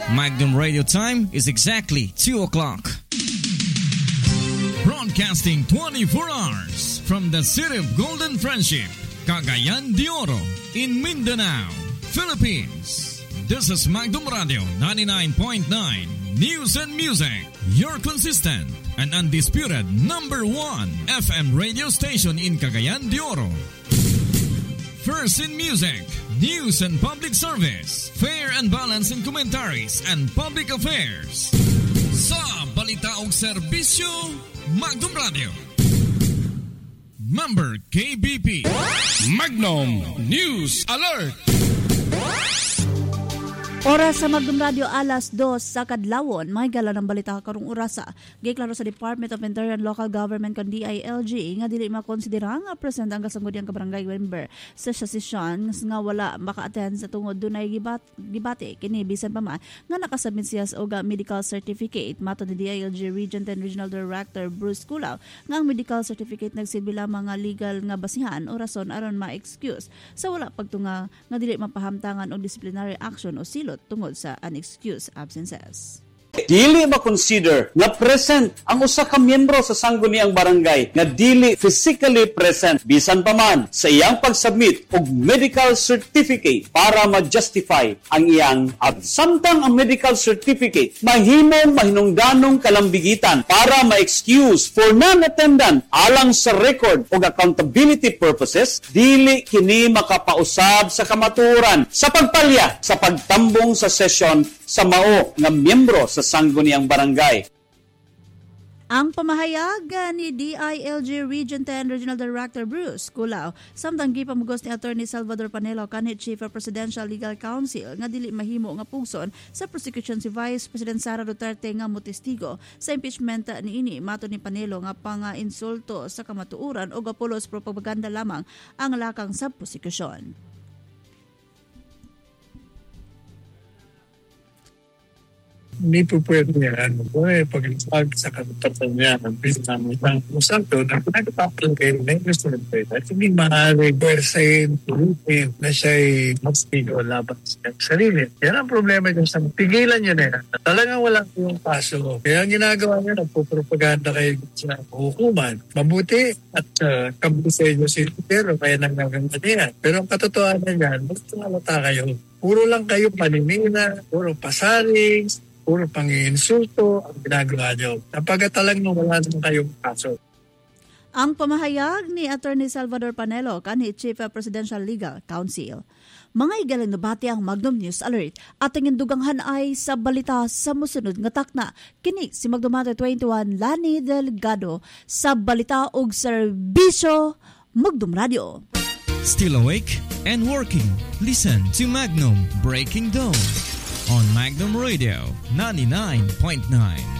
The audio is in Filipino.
Magnum Radio time is exactly 2 o'clock. Broadcasting 24 hours from the city of Golden Friendship, Cagayan de Oro, in Mindanao, Philippines. This is Magnum Radio 99.9 News and Music, your consistent and undisputed number 1 FM radio station in Cagayan de Oro. First in music, news and public service, fair and balanced in commentaries and public affairs. Sa balita o serbisyo, Magnum Radio. Member KBP. Magnum News Alert. Oras sa Magnum Radio alas 2 sa kadlawon, may gala ng balita karong orasa. Giklaro sa Department of Interior and Local Government kon DILG nga dili makonsidera nga present ang kasanggodyang kabarangay member sa session nga wala maka-attend sa tungod dunay gibate kini bisan pa man nga nakasubmit siya sa og medical certificate. Mato ni DILG Region 10 Regional Director Bruce Culaw nga ang medical certificate nagsilbi lamang nga legal nga basihan o rason aron ma-excuse sa wala pagtunga nga dili mapahamtangan og disciplinary action o silot tungod sa unexcused absences. Dili ma-consider na present ang usa ka miyembro sa sangguniang barangay nga dili physically present bisan pa man sa iyang pag-submit og medical certificate para ma-justify ang iyang absence. Samtang ang medical certificate mahimong mahinungdanong kalambigitan para ma-excuse for non-attendance alang sa record o accountability purposes, dili kini makapausab sa kamatuoran sa pagpalya sa pagtambong sa session sa mao nga miyembro sa sangguniang barangay. Ang pamahayag ni DILG Region 10 Regional Director Bruce Culaw samtang gipamugos ni Attorney Salvador Panelo kanhi Chief of Presidential Legal Counsel nga dili mahimo nga pugson sa prosecution si Vice President Sara Duterte nga motistigo sa impeachment niini. Mato ni Panelo nga panga-insulto sa kamatuoran o gapulos propaganda lamang ang lakang sa prosecution. Hindi po pwede yan. Pag-isag sa katatan niya, ang namin ng musanto na nagpapalagay na yung restaurante at hindi maaari pwersahin, tulipin na siya'y magstigo laban sa sarili. Yan ang problema niya sa pigilan niya na yan. Talagang walang yung paso. Kaya ang ginagawa niya, nagpupropaganda kayo sa hukuman. Mabuti at kabuti si pero kaya nanggaganda niya. Pero ang katotohanan niyan, magtungalata kayo. Puro lang kayo paninina, puro pasaring, puro pang-iinsulto ang ginagawa nyo. Napagatalang nung wala naman kayong kaso. Ang pamahayag ni Attorney Salvador Panelo kanhi Chief of Presidential Legal Counsel. Mga igalang nabati ang Magnum News Alert at ang induganghan ay sa balita sa musunod nga takna. Kini si Magnum 21 Lani Delgado sa balita ug serbisyo Magnum Radio. Still awake and working? Listen to Magnum Breaking Dawn on Magnum Radio 99.9.